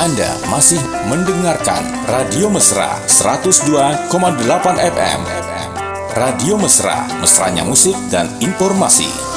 Anda masih mendengarkan Radio Mesra 102,8 FM. Radio Mesra, mesranya musik dan informasi.